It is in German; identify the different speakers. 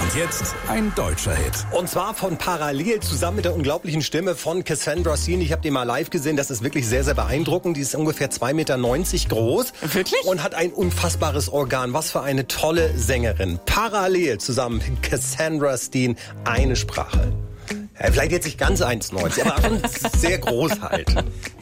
Speaker 1: Und jetzt ein deutscher Hit.
Speaker 2: Und zwar von Parallel zusammen mit der unglaublichen Stimme von Cassandra Steen. Ich habe die mal live gesehen. Das ist wirklich sehr, sehr beeindruckend. Die ist ungefähr 2,90 Meter groß.
Speaker 3: Wirklich?
Speaker 2: Und hat ein unfassbares Organ. Was für eine tolle Sängerin. Parallel zusammen mit Cassandra Steen. Eine Sprache. Ja, vielleicht jetzt nicht ganz 1,90, aber schon sehr groß halt.